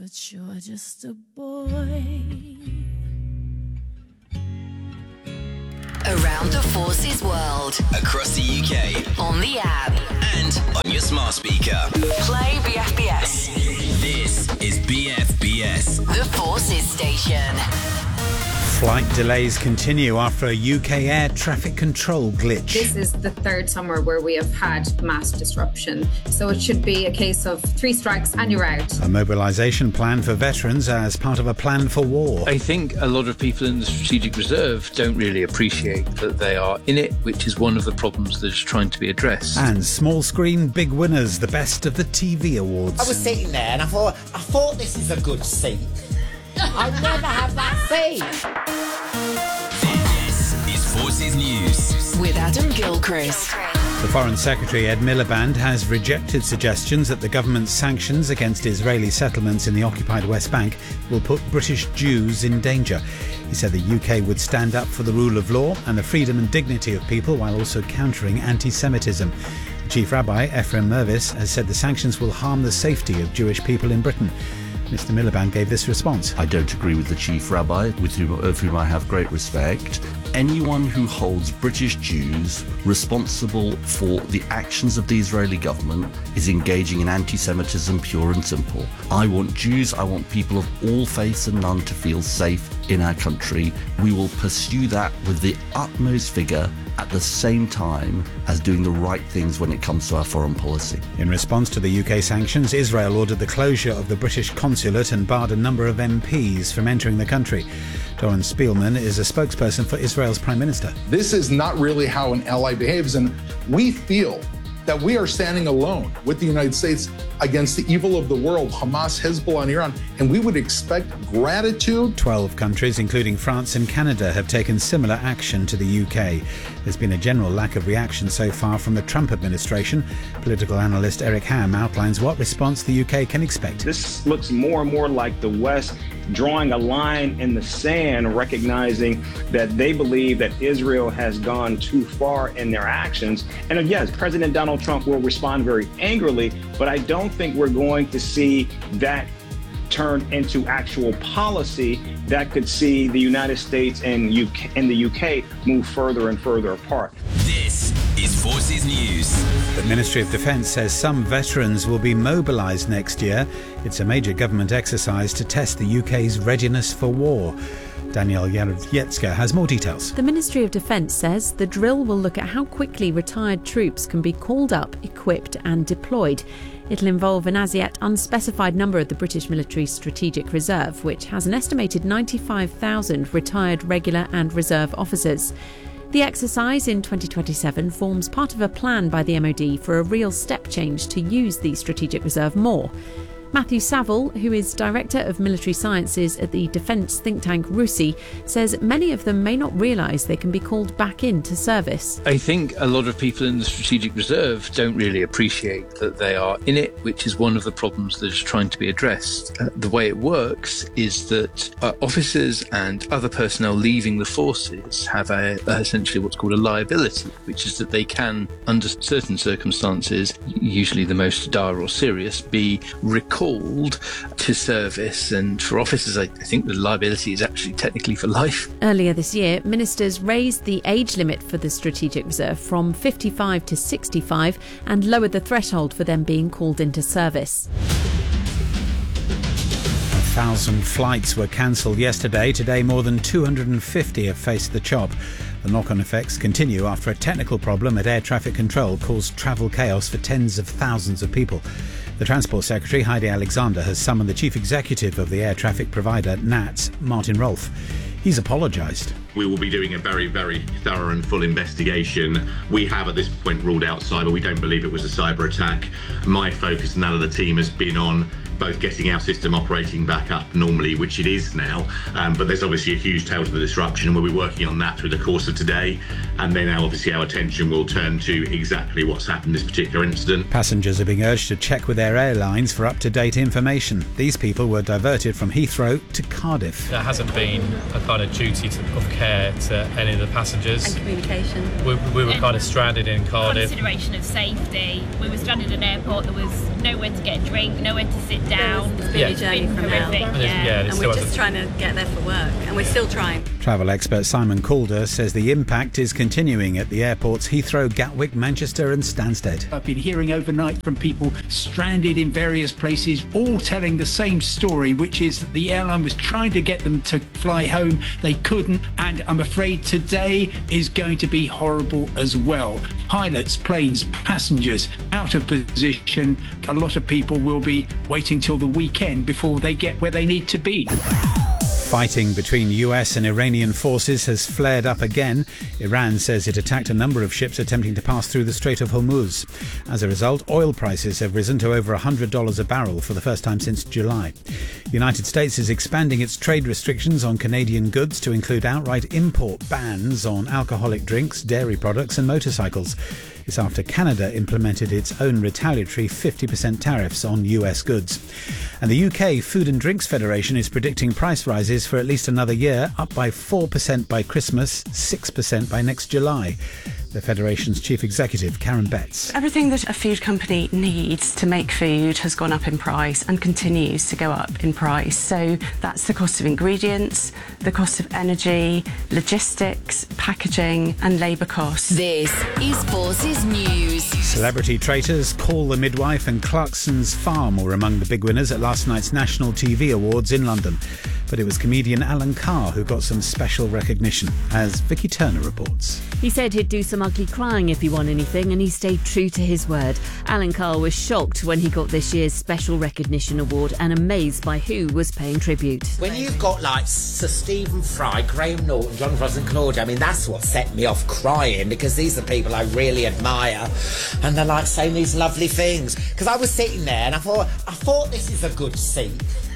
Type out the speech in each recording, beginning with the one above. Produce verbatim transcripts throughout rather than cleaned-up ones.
but you're just a boy. Around the Forces world. Across the U K. On the app. And on your smart speaker. Play B F B S. This is B F B S. The Forces station. Flight delays continue after a U K air traffic control glitch. This is the third summer where we have had mass disruption, so it should be a case of three strikes and you're out. A mobilisation plan for veterans as part of a plan for war. I think a lot of people in the Strategic Reserve don't really appreciate that they are in it, which is one of the problems that's trying to be addressed. And small screen big winners, the best of the T V awards. I was sitting there and I thought, I thought this is a good seat. I never have that seat. This is Forces News with Adam Gilchrist. The Foreign Secretary Ed Miliband has rejected suggestions that the government's sanctions against Israeli settlements in the occupied West Bank will put British Jews in danger. He said the U K would stand up for the rule of law and the freedom and dignity of people while also countering anti-Semitism. The Chief Rabbi, Ephraim Mervis, has said the sanctions will harm the safety of Jewish people in Britain. Mister Miliband gave this response. I don't agree with the Chief Rabbi, with whom, of whom I have great respect. Anyone who holds British Jews responsible for the actions of the Israeli government is engaging in anti-Semitism, pure and simple. I want Jews, I want people of all faiths and none to feel safe in our country. We will pursue that with the utmost vigour at the same time as doing the right things when it comes to our foreign policy. In response to the U K sanctions, Israel ordered the closure of the British consulate and barred a number of M Ps from entering the country. Doron Spielman is a spokesperson for Israel's Prime Minister. This is not really how an ally behaves, and we feel that we are standing alone with the United States against the evil of the world, Hamas, Hezbollah, and Iran, and we would expect gratitude. Twelve countries, including France and Canada, have taken similar action to the U K. There's been a general lack of reaction so far from the Trump administration. Political analyst Eric Ham outlines what response the U K can expect. This looks more and more like the West drawing a line in the sand, recognizing that they believe that Israel has gone too far in their actions. And yes, President Donald Trump will respond very angrily, but I don't think we're going to see that turn into actual policy that could see the United States and, U K, and the U K move further and further apart. This is Forces News. The Ministry of Defence says some veterans will be mobilised next year. It's a major government exercise to test the U K's readiness for war. Danielle Yarowiecka has more details. The Ministry of Defence says the drill will look at how quickly retired troops can be called up, equipped and deployed. It'll involve an as yet unspecified number of the British Military Strategic Reserve, which has an estimated ninety-five thousand retired regular and reserve officers. The exercise in twenty twenty-seven forms part of a plan by the M O D for a real step change to use the Strategic Reserve more. Matthew Saville, who is Director of Military Sciences at the defence think tank RUSI, says many of them may not realise they can be called back into service. I think a lot of people in the Strategic Reserve don't really appreciate that they are in it, which is one of the problems that is trying to be addressed. Uh, the way it works is that uh, officers and other personnel leaving the forces have a, uh, essentially what's called a liability, which is that they can, under certain circumstances, usually the most dire or serious, be recalled called to service, and for officers I think the liability is actually technically for life. Earlier this year, ministers raised the age limit for the Strategic Reserve from fifty-five to sixty-five and lowered the threshold for them being called into service. A thousand flights were cancelled yesterday. Today more than two hundred fifty have faced the chop. The knock-on effects continue after a technical problem at air traffic control caused travel chaos for tens of thousands of people. The Transport Secretary, Heidi Alexander, has summoned the Chief Executive of the air traffic provider, N A T S, Martin Rolfe. He's apologised. We will be doing a very, very thorough and full investigation. We have at this point ruled out cyber. We don't believe it was a cyber attack. My focus and that of the team has been on both getting our system operating back up normally, which it is now, um, but there's obviously a huge tail to the disruption, and we'll be working on that through the course of today. And then now obviously our attention will turn to exactly what's happened in this particular incident. Passengers are being urged to check with their airlines for up-to-date information. These people were diverted from Heathrow to Cardiff. There hasn't been a kind of duty to, of care to any of the passengers. And communication. We, we were kind of stranded in Cardiff. Consideration of safety. We were stranded at an airport. There was nowhere to get a drink, nowhere to sit down. It's been Yeah. a journey from hell. Horrific, And there's- yeah. yeah, there's And still we're hasn't- just trying to get there for work, and we're still trying. Travel expert Simon Calder says the impact is continuing at the airports Heathrow, Gatwick, Manchester and Stansted. I've been hearing overnight from people stranded in various places, all telling the same story, which is that the airline was trying to get them to fly home. They couldn't, and I'm afraid today is going to be horrible as well. Pilots, planes, passengers out of position. A lot of people will be waiting till the weekend before they get where they need to be. Fighting between U S and Iranian forces has flared up again. Iran says it attacked a number of ships attempting to pass through the Strait of Hormuz. As a result, oil prices have risen to over one hundred dollars a barrel for the first time since July. The United States is expanding its trade restrictions on Canadian goods to include outright import bans on alcoholic drinks, dairy products and motorcycles. It's after Canada implemented its own retaliatory fifty percent tariffs on U S goods. And the U K Food and Drinks Federation is predicting price rises for at least another year, up by four percent by Christmas, six percent by next July. The Federation's chief executive, Karen Betts. Everything that a food company needs to make food has gone up in price and continues to go up in price. So that's the cost of ingredients, the cost of energy, logistics, packaging and labour costs. This is Forces News. Celebrity traitors, Call the Midwife and Clarkson's Farm were among the big winners at last night's National T V Awards in London. But it was comedian Alan Carr who got some special recognition, as Vicky Turner reports. He said he'd do some ugly crying if he won anything, and he stayed true to his word. Alan Carr was shocked when he got this year's Special Recognition Award and amazed by who was paying tribute. When you've got like Sir Stephen Fry, Graham Norton, John Ross and Claudia, I mean, that's what set me off crying, because these are people I really admire, and they're like saying these lovely things. Because I was sitting there and I thought, I thought this is a good seat.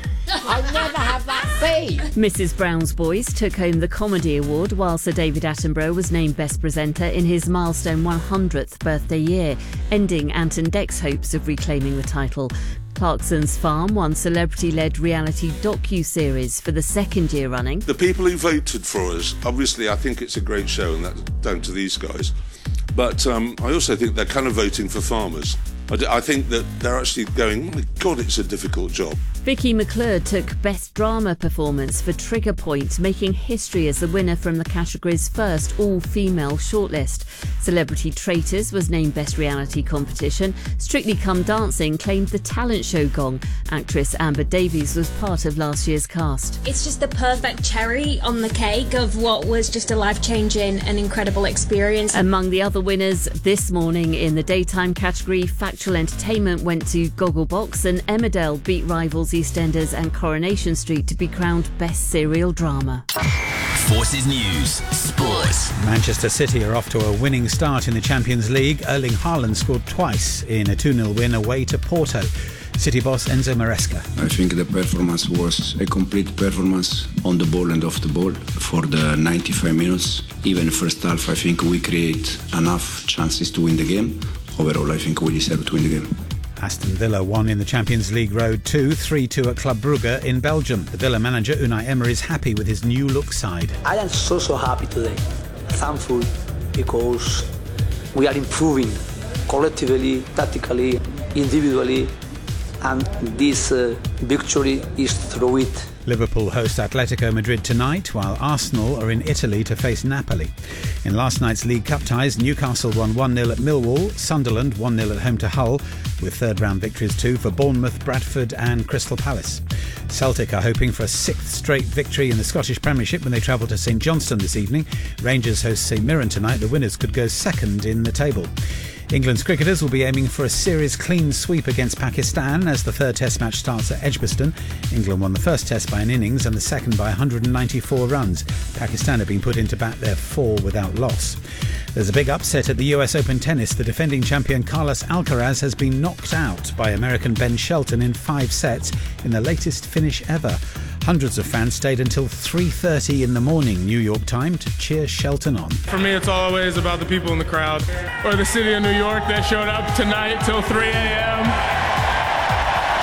I never have that seat. Missus Brown's Boys took home the Comedy Award, while Sir David Attenborough was named Best Presenter in his milestone one hundredth birthday year, ending Ant and Dec's hopes of reclaiming the title. Clarkson's Farm won celebrity-led reality docu-series for the second year running. The people who voted for us, obviously I think it's a great show, and that's down to these guys. But um, I also think they're kind of voting for farmers. I, d- I think that they're actually going, my God, it's a difficult job. Vicky McClure took Best Drama Performance for Trigger Point, making history as the winner from the category's first all-female shortlist. Celebrity Traitors was named Best Reality Competition. Strictly Come Dancing claimed the talent show gong. Actress Amber Davies was part of last year's cast. It's just the perfect cherry on the cake of what was just a life-changing and incredible experience. Among the other winners this morning in the daytime category, Factual Entertainment went to Gogglebox, and Emmerdale beat rivals EastEnders and Coronation Street to be crowned Best Serial Drama. Forces News, Sports. Manchester City are off to a winning start in the Champions League. Erling Haaland scored twice in a two nil win away to Porto. City boss Enzo Maresca. I think the performance was a complete performance on the ball and off the ball for the ninety-five minutes. Even first half, I think we create enough chances to win the game. Overall, I think we deserve to win the game. Aston Villa won in the Champions League Road two, three two at Club Brugge in Belgium. The Villa manager Unai Emery is happy with his new look side. I am so, so happy today. Thankful because we are improving collectively, tactically, individually, and this uh, victory is through it. Liverpool host Atletico Madrid tonight, while Arsenal are in Italy to face Napoli. In last night's League Cup ties, Newcastle won one nil at Millwall, Sunderland one nil at home to Hull, with third-round victories too for Bournemouth, Bradford and Crystal Palace. Celtic are hoping for a sixth straight victory in the Scottish Premiership when they travel to St Johnstone this evening. Rangers host St Mirren tonight. The winners could go second in the table. England's cricketers will be aiming for a series clean sweep against Pakistan as the third test match starts at Edgbaston. England won the first test by an innings and the second by one hundred ninety-four runs. Pakistan have been put into bat their four without loss. There's a big upset at the U S Open tennis. The defending champion Carlos Alcaraz has been knocked out by American Ben Shelton in five sets in the latest finish ever. Hundreds of fans stayed until three thirty in the morning New York time to cheer Shelton on. For me, it's always about the people in the crowd, or the city of New York that showed up tonight till three a.m.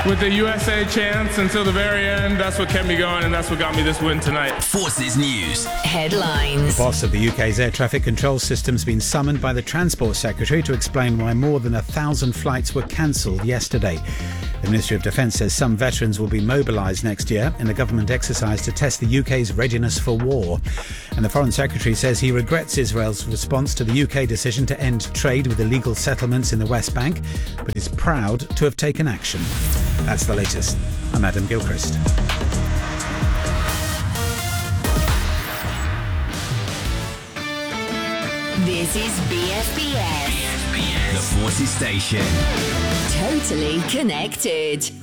with the U S A chants until the very end. That's what kept me going, and that's what got me this win tonight. Forces News. Headlines. The boss of the U K's air traffic control system's been summoned by the Transport Secretary to explain why more than a thousand flights were cancelled yesterday. The Ministry of Defence says some veterans will be mobilised next year in a government exercise to test the U K's readiness for war. And the Foreign Secretary says he regrets Israel's response to the U K decision to end trade with illegal settlements in the West Bank, but is proud to have taken action. That's the latest. I'm Adam Gilchrist. This is B F B S. The Forces Station. Totally connected.